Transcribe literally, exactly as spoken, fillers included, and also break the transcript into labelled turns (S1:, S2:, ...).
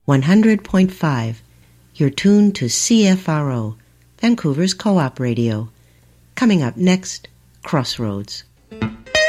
S1: one hundred point five. You're tuned to C F R O, Vancouver's Co-op Radio. Coming up next, Crossroads.